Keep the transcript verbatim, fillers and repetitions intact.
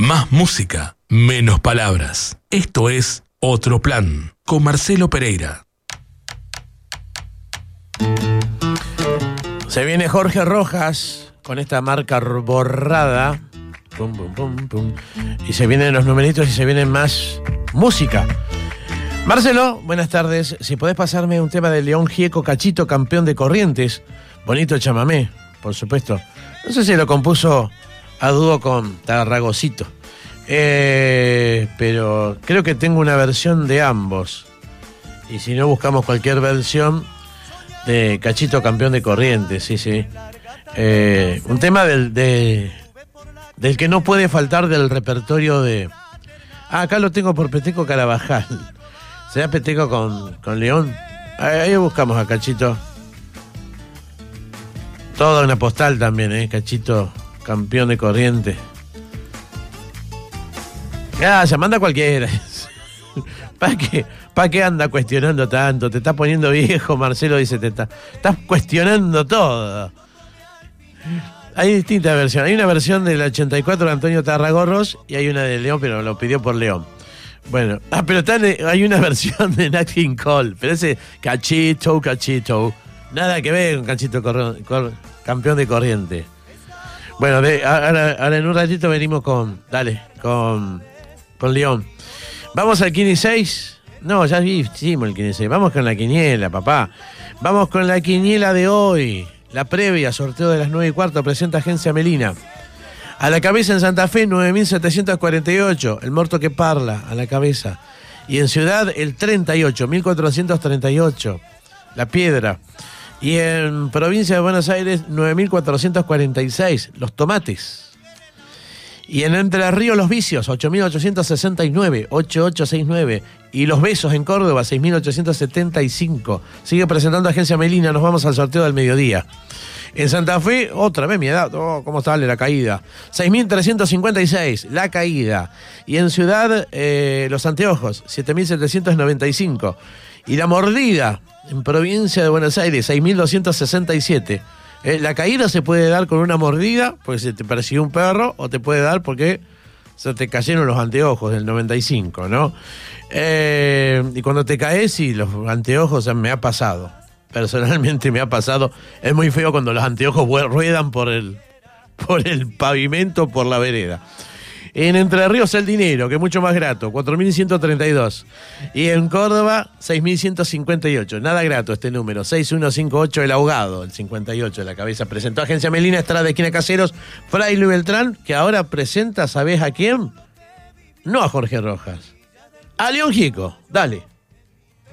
Más música, menos palabras. Esto es Otro Plan, con Marcelo Pereira. Se viene Jorge Rojas con esta marca borrada. Pum, pum, pum, pum. Y se vienen los numeritos y se viene más música. Marcelo, buenas tardes. Si podés pasarme un tema de León Gieco, Cachito, campeón de Corrientes. Bonito chamamé, por supuesto. No sé si lo compuso a dúo con Tarragocito. Eh, pero creo que tengo una versión de ambos. Y si no, buscamos cualquier versión de Cachito, campeón de Corrientes. Sí, sí. Eh, un tema del, de, del que no puede faltar del repertorio de... Ah, acá lo tengo por Peteco Carabajal. ¿Será Peteco con, con León? Ahí, ahí buscamos a Cachito. Toda una postal también, ¿eh? Cachito, campeón de Corrientes. Ah, se manda cualquiera. ¿Para qué, ¿Para qué anda cuestionando tanto? Te está poniendo viejo, Marcelo dice, te está, estás cuestionando todo. Hay distintas versiones. Hay una versión del ochenta y cuatro de Antonio Tarragorros y hay una de León, pero lo pidió por León. Bueno, ah, pero está, hay una versión de Nat King Cole, pero ese Cachito, Cachito. Nada que ver con Cachito, cor, cor, campeón de Corriente. Bueno, de, ahora, ahora en un ratito venimos con, dale, con, con León. Vamos al Quini seis. No, ya hicimos el Quini seis. Vamos con la quiniela, papá. Vamos con la quiniela de hoy. La previa, sorteo de las nueve y cuarto, presenta Agencia Melina. A la cabeza en Santa Fe, nueve mil setecientos cuarenta y ocho. El Morto que Parla, a la cabeza. Y en Ciudad, el treinta y ocho, mil cuatrocientos treinta y ocho. La Piedra. Y en Provincia de Buenos Aires, nueve mil cuatrocientos cuarenta y seis. Los Tomates. Y en Entre Ríos, Los Vicios, ocho mil ochocientos sesenta y nueve, ochenta y ocho sesenta y nueve. Y Los Besos en Córdoba, seis mil ochocientos setenta y cinco. Sigue presentando Agencia Melina, nos vamos al sorteo del mediodía. En Santa Fe, otra vez mi edad, oh, ¿cómo sale la caída? seis mil trescientos cincuenta y seis, la caída. Y en Ciudad, eh, Los Anteojos, siete mil setecientos noventa y cinco. Y La Mordida, en Provincia de Buenos Aires, seis mil doscientos sesenta y siete. Eh, la caída se puede dar con una mordida, porque se te persiguió un perro, o te puede dar porque se te cayeron los anteojos del noventa y cinco, ¿no? Eh, y cuando te caes y los anteojos, me ha pasado. Personalmente me ha pasado. Es muy feo cuando los anteojos ruedan por el, por el pavimento, por la vereda. En Entre Ríos, El Dinero, que es mucho más grato, cuatro mil ciento treinta y dos. Y en Córdoba, seis mil ciento cincuenta y ocho. Nada grato este número. seis mil ciento cincuenta y ocho, El Ahogado, el cincuenta y ocho de la cabeza. Presentó Agencia Melina, Estrada de Esquina Caseros, Fray Luis Beltrán, que ahora presenta, ¿sabés a quién? No a Jorge Rojas. A León Gieco. Dale.